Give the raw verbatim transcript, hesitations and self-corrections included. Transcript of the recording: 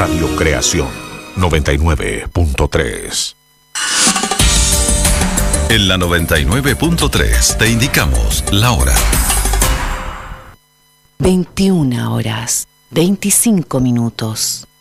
Radio Creación noventa y nueve punto tres. En la noventa y nueve punto tres te indicamos la hora. veintiuna horas, veinticinco minutos.